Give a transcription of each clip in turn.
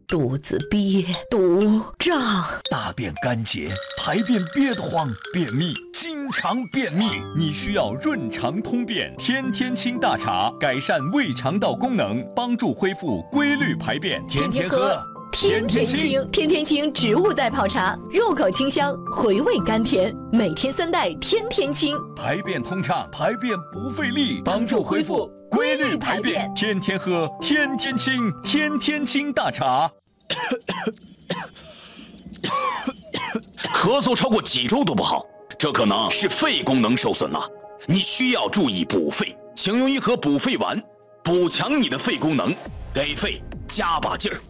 肚子憋，肚胀， 大便干结，排便憋得慌，便秘，经常便秘，你需要润肠通便天天清大茶，改善胃肠道功能，帮助恢复规律排便，天天喝。 天天清，天天清植物代泡茶，入口清香，回味甘甜，每天3袋，天天清， 排便通畅，排便不费力，帮助恢复规律排便，天天喝，天天清，天天清大茶。 咳嗽超过几周都不好，这可能是肺功能受损了，你需要注意补肺，请用一盒补肺丸，补强你的肺功能，给肺加把劲儿。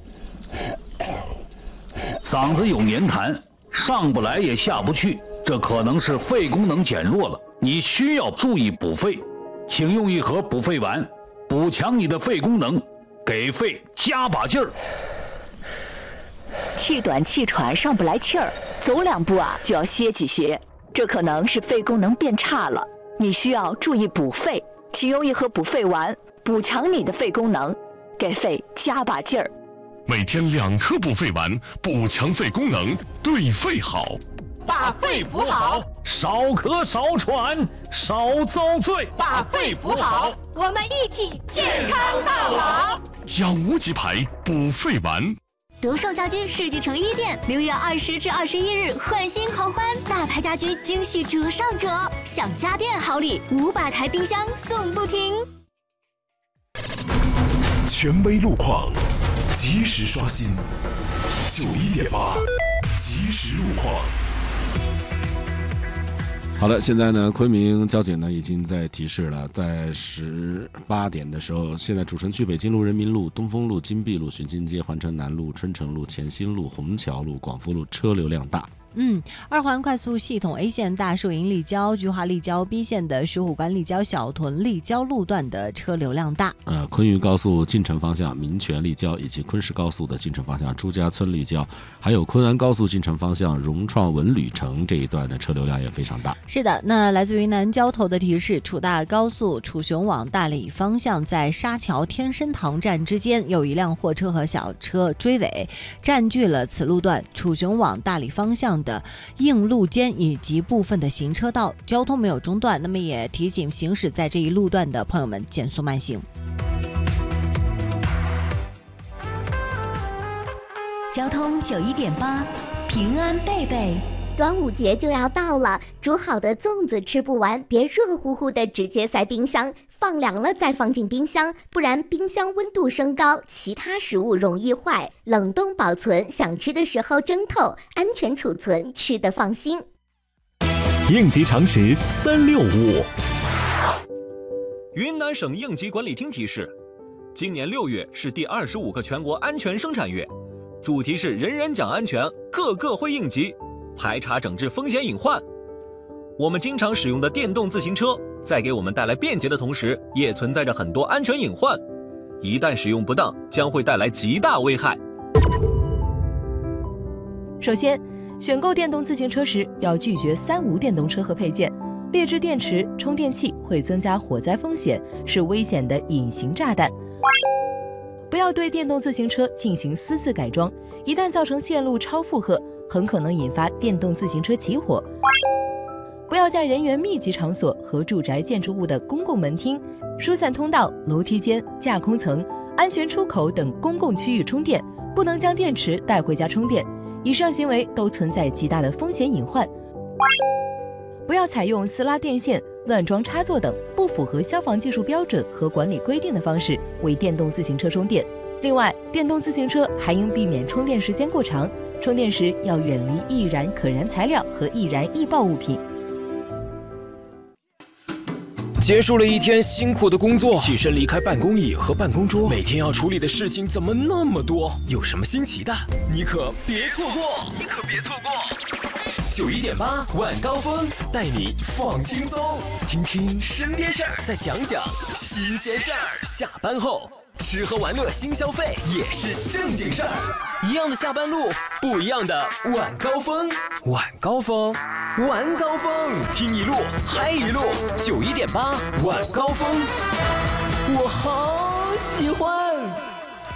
嗓子有黏痰，上不来也下不去，这可能是肺功能减弱了，你需要注意补肺，请用一盒补肺丸，补强你的肺功能，给肺加把劲儿。 气短气喘，上不来气儿，走2步就要歇几歇，这可能是肺功能变差了，你需要注意补肺，请用一盒补肺丸，补强你的肺功能，给肺加把劲儿。 每天2颗补肺丸，补强肺功能，对肺好。 把肺补好， 少咳少喘，少遭罪。 把肺补好， 我们一起健康到老。 养无极牌补肺丸。 德胜家居世纪城1店6月20至21日换新狂欢，大牌家居惊喜折上折，享家电好礼，500台冰箱送不停。 权威路况，及时刷新，91.8，及时路况。 好了，现在呢，昆明交警呢已经在提示了，在18点的时候，现在主城区北京路、人民路、东风路、金碧路、巡津街、环城南路、春城路、前新路、虹桥路、广福路车流量大。 2环快速系统 A 线大树营立交、菊花立交 B 线的石虎关立交、小屯立交路段的车流量大。 昆渝高速进城方向民权立交，以及昆石高速的进城方向朱家村立交，还有昆安高速进城方向融创文旅城这一段的车流量也非常大。 是的，那来自云南交投的提示，楚大高速楚雄往大理方向在沙桥天生堂站之间有一辆货车和小车追尾，占据了此路段楚雄往大理方向的应路间以及部分的行车道，交通没有中断，那么也提醒行驶在这一路段的朋友们减速慢行。 交通91.8，平安贝贝。 端午节就要到了，煮好的粽子吃不完，别热乎乎的直接塞冰箱，放凉了再放进冰箱，不然冰箱温度升高，其他食物容易坏。冷冻保存，想吃的时候蒸透，安全储存，吃得放心。 应急常识365。 云南省应急管理厅提示，今年6月是第25个全国安全生产月，主题是人人讲安全，个个会应急，排查整治风险隐患。我们经常使用的电动自行车在给我们带来便捷的同时，也存在着很多安全隐患，一旦使用不当，将会带来极大危害。 首先，选购电动自行车时要拒绝3无电动车和配件，劣质电池、充电器会增加火灾风险，是危险的隐形炸弹。不要对电动自行车进行私自改装，一旦造成线路超负荷，很可能引发电动自行车起火。不要在人员密集场所和住宅建筑物的公共门厅、疏散通道、楼梯间、架空层、安全出口等公共区域充电，不能将电池带回家充电。以上行为都存在极大的风险隐患。不要采用私拉电线、乱装插座等不符合消防技术标准和管理规定的方式为电动自行车充电。另外，电动自行车还应避免充电时间过长，充电时要远离易燃可燃材料和易燃易爆物品。 结束了一天辛苦的工作，起身离开办公椅和办公桌，每天要处理的事情怎么那么多？有什么新奇的，你可别错过！91.8晚高峰带你放轻松，听听身边事儿，再讲讲新鲜事儿。下班后吃喝玩乐新消费也是正经事儿，一样的下班路，不一样的晚高峰。晚高峰，晚高峰，听一路嗨一路。91.8晚高峰，我好喜欢。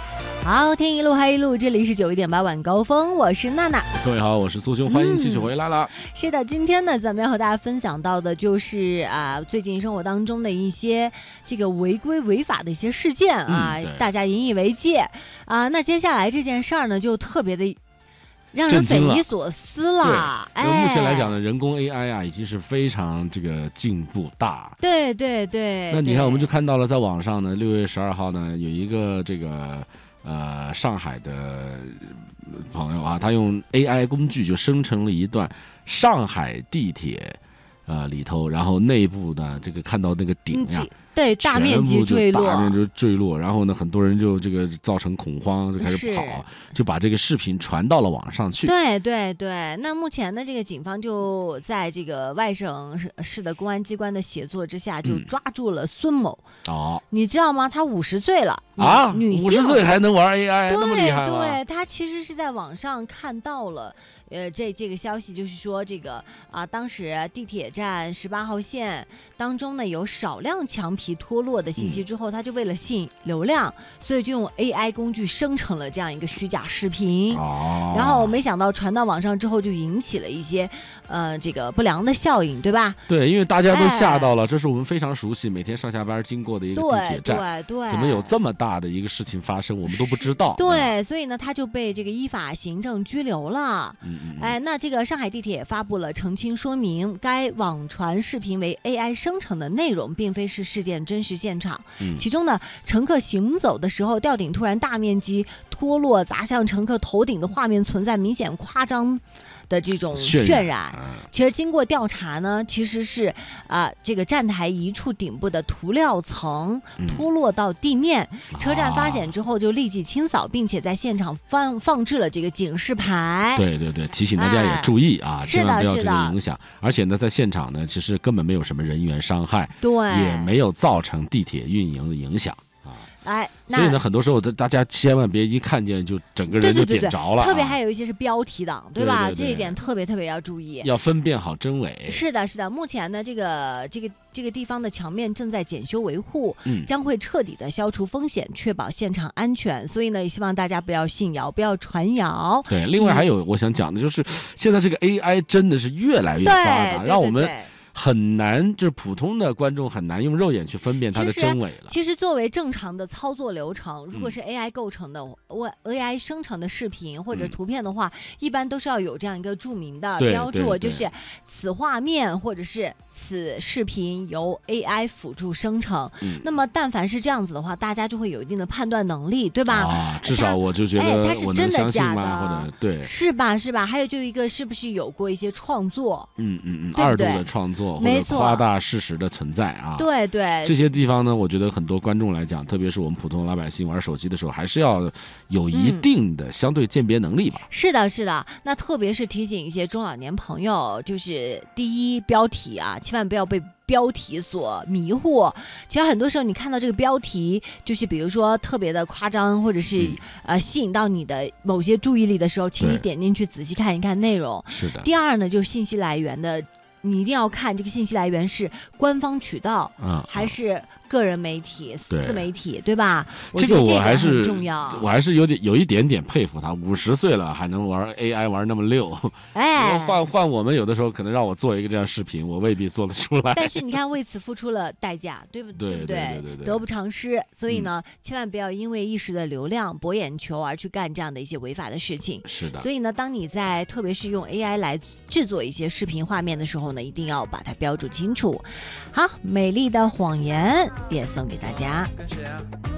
好，天一路嗨一路，这里是91.8晚高峰，我是娜娜。 各位好，我是苏兄，欢迎继续回来了。 是的，今天呢，咱们要和大家分享到的就是最近生活当中的一些这个违规违法的一些事件啊，大家引以为戒啊。那接下来这件事儿呢，就特别的让人匪夷所思了。 对，目前来讲呢，人工 AI 啊，已经是非常这个进步大。 对对对。 那你看，我们就看到了，在网上呢，6月12号呢，有一个这个上海的朋友啊，他用 AI 工具就生成了一段上海地铁里头，然后内部呢，这个看到那个顶呀。 对，大面积坠落， 大面积坠落，然后呢，很多人就这个造成恐慌，就开始跑，就把这个视频传到了网上去。 对对对，那目前呢，这个警方就在这个外省市的公安机关的协作之下，就抓住了孙某。你知道吗？他50岁了啊， 女性 50岁还能玩 AI， 那么厉害吗？ 对，他其实是在网上看到了。这个消息就是说，这个当时地铁站18号线当中呢有少量墙皮脱落的信息之后，他就为了吸引流量，所以就用 AI 工具生成了这样一个虚假视频。然后没想到传到网上之后，就引起了一些这个不良的效应，对吧？ 对，因为大家都吓到了，这是我们非常熟悉，每天上下班经过的一个地铁站， 对， 怎么有这么大的一个事情发生，我们都不知道。 对，所以呢，他就被这个依法行政拘留了。那这个上海地铁也发布了澄清说明，该网传视频为 AI 生成的内容，并非是事件真实现场。其中呢，乘客行走的时候，吊顶突然大面积脱落砸向乘客头顶的画面存在明显夸张的这种渲染。其实经过调查呢，其实是这个站台一处顶部的涂料层脱落到地面，车站发现之后就立即清扫，并且在现场放置了这个警示牌。 对对对，提醒大家也注意啊，千万不要这个影响。而且呢，在现场呢，其实根本没有什么人员伤害， 对， 也没有造成地铁运营的影响。所以呢，很多时候大家千万别一看见就整个人就点着了。 特别还有一些是标题党，对吧？这一点特别要注意， 要分辨好真伪。 是的，是的。目前呢，这个地方的墙面正在检修维护，将会彻底的消除风险，确保现场安全。所以呢，也希望大家不要信谣，不要传谣。 对，另外还有我想讲的就是，现在这个 AI 真的是越来越发达，让我们很难，就是普通的观众很难用肉眼去分辨它的真伪了。 其实作为正常的操作流程，如果是 AI 构成的AI 生成的视频或者图片的话，一般都是要有这样一个注明的标注，就是此画面或者是此视频由 AI 辅助生成。那么但凡是这样子的话，大家就会有一定的判断能力，对吧？ 至少我就觉得它是真的假的， 或者对， 是吧？还有就一个是不是有过一些创作？ 二度的创作。或者夸大事实的存在啊， 对对， 这些地方呢，我觉得很多观众来讲，特别是我们普通老百姓玩手机的时候，还是要有一定的相对鉴别能力吧。 是的，是的。那特别是提醒一些中老年朋友，就是第一标题啊，千万不要被标题所迷惑。其实很多时候你看到这个标题，就是比如说特别的夸张，或者是吸引到你的某些注意力的时候，请你点进去仔细看一看内容。 是的。 第二呢，就是信息来源的。你一定要看这个信息来源是官方渠道，还是个人媒体、自媒体，对吧？ 这个我还是很重要， 我还是有一点点佩服他，50岁了还能玩 AI 玩那么溜。换我们有的时候可能让我做一个这样视频，我未必做得出来。 但是你看，为此付出了代价，对不对？ 对， 得不偿失。所以呢，千万不要因为一时的流量博眼球而去干这样的一些违法的事情。 是的。 所以呢，当你在特别是用 AI 来制作一些视频画面的时候呢，一定要把它标注清楚。好，美丽的谎言也送给大家。